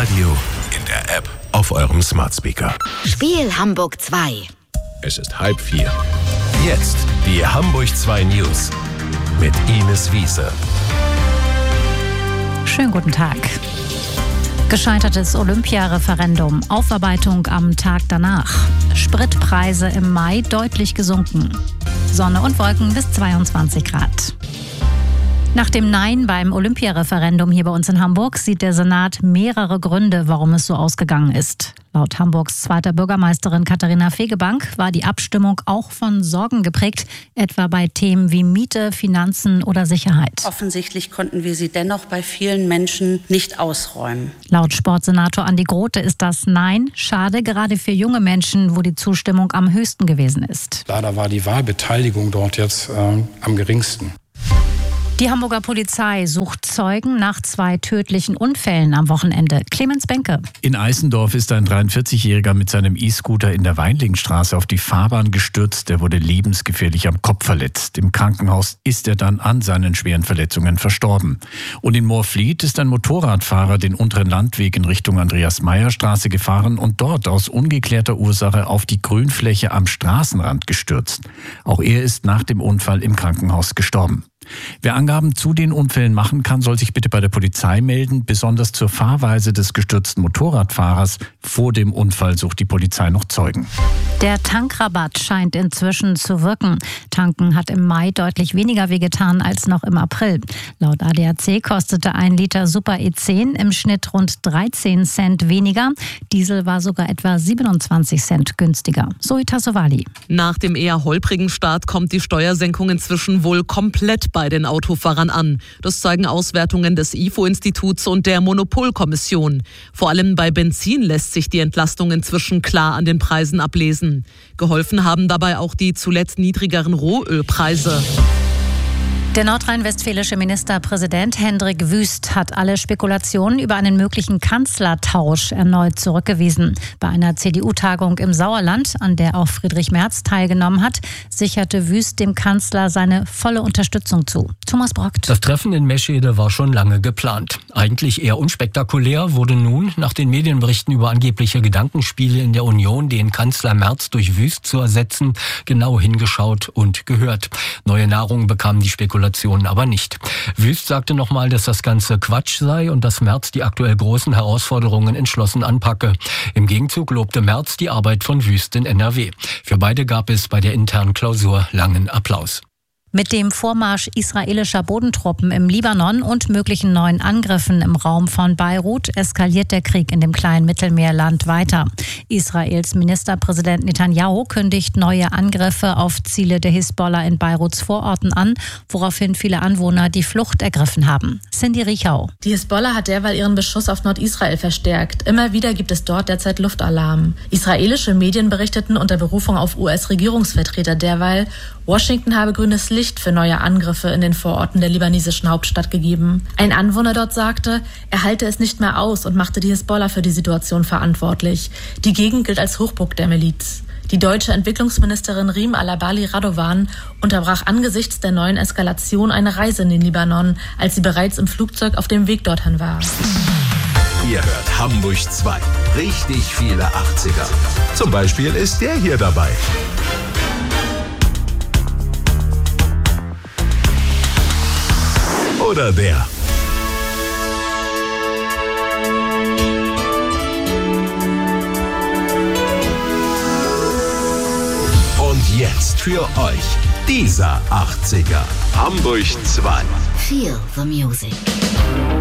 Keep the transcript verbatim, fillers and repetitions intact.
Radio, in der App, auf eurem Smart Speaker. Spiel Hamburg zwei. Es ist halb vier. Jetzt die Hamburg zwei News mit Ines Wiese. Schönen guten Tag. Gescheitertes Olympia-Referendum, Aufarbeitung am Tag danach. Spritpreise im Mai deutlich gesunken. Sonne und Wolken bis zweiundzwanzig Grad. Nach dem Nein beim Olympia-Referendum hier bei uns in Hamburg sieht der Senat mehrere Gründe, warum es so ausgegangen ist. Laut Hamburgs zweiter Bürgermeisterin Katharina Fegebank war die Abstimmung auch von Sorgen geprägt, etwa bei Themen wie Miete, Finanzen oder Sicherheit. Offensichtlich konnten wir sie dennoch bei vielen Menschen nicht ausräumen. Laut Sportsenator Andi Grote ist das Nein schade, gerade für junge Menschen, wo die Zustimmung am höchsten gewesen ist. Leider war die Wahlbeteiligung dort jetzt äh, am geringsten. Die Hamburger Polizei sucht Zeugen nach zwei tödlichen Unfällen am Wochenende. Clemens Benke. In Eisendorf ist ein dreiundvierzigjähriger mit seinem E-Scooter in der Weinlingstraße auf die Fahrbahn gestürzt. Der wurde lebensgefährlich am Kopf verletzt. Im Krankenhaus ist er dann an seinen schweren Verletzungen verstorben. Und in Moorfleet ist ein Motorradfahrer den unteren Landweg in Richtung Andreas-Meyer-Straße gefahren und dort aus ungeklärter Ursache auf die Grünfläche am Straßenrand gestürzt. Auch er ist nach dem Unfall im Krankenhaus gestorben. Wer Angaben zu den Unfällen machen kann, soll sich bitte bei der Polizei melden. Besonders zur Fahrweise des gestürzten Motorradfahrers. Vor dem Unfall sucht die Polizei noch Zeugen. Der Tankrabatt scheint inzwischen zu wirken. Tanken hat im Mai deutlich weniger wehgetan als noch im April. Laut A D A C kostete ein Liter Super E zehn im Schnitt rund dreizehn Cent weniger. Diesel war sogar etwa siebenundzwanzig Cent günstiger. Zoe Tassovali. Nach dem eher holprigen Start kommt die Steuersenkung inzwischen wohl komplett bei den Autofahrern an. Das zeigen Auswertungen des I F O-Instituts und der Monopolkommission. Vor allem bei Benzin lässt sich die Entlastung inzwischen klar an den Preisen ablesen. Geholfen haben dabei auch die zuletzt niedrigeren Rohölpreise. Der nordrhein-westfälische Ministerpräsident Hendrik Wüst hat alle Spekulationen über einen möglichen Kanzlertausch erneut zurückgewiesen. Bei einer C D U-Tagung im Sauerland, an der auch Friedrich Merz teilgenommen hat, sicherte Wüst dem Kanzler seine volle Unterstützung zu. Thomas Brockt. Das Treffen in Meschede war schon lange geplant. Eigentlich eher unspektakulär wurde nun, nach den Medienberichten über angebliche Gedankenspiele in der Union, den Kanzler Merz durch Wüst zu ersetzen, genau hingeschaut und gehört. Neue Nahrung bekamen die Spekulationen aber nicht. Wüst sagte nochmal, dass das Ganze Quatsch sei und dass Merz die aktuell großen Herausforderungen entschlossen anpacke. Im Gegenzug lobte Merz die Arbeit von Wüst in N R W. Für beide gab es bei der internen Klausur langen Applaus. Mit dem Vormarsch israelischer Bodentruppen im Libanon und möglichen neuen Angriffen im Raum von Beirut eskaliert der Krieg in dem kleinen Mittelmeerland weiter. Israels Ministerpräsident Netanyahu kündigt neue Angriffe auf Ziele der Hisbollah in Beiruts Vororten an, woraufhin viele Anwohner die Flucht ergriffen haben. Cindy Riechau. Die Hisbollah hat derweil ihren Beschuss auf Nordisrael verstärkt. Immer wieder gibt es dort derzeit Luftalarm. Israelische Medien berichteten unter Berufung auf U S-Regierungsvertreter derweil, Washington habe grünes Licht für neue Angriffe in den Vororten der libanesischen Hauptstadt gegeben. Ein Anwohner dort sagte, er halte es nicht mehr aus und machte die Hisbollah für die Situation verantwortlich. Die Gegend gilt als Hochburg der Miliz. Die deutsche Entwicklungsministerin Riem Alabali Radovan unterbrach angesichts der neuen Eskalation eine Reise in den Libanon, als sie bereits im Flugzeug auf dem Weg dorthin war. Ihr hört Hamburg zwei. Richtig viele achtziger. Zum Beispiel ist der hier dabei. Oder der. Und jetzt für euch dieser achtziger. Hamburg zwei. Feel the music.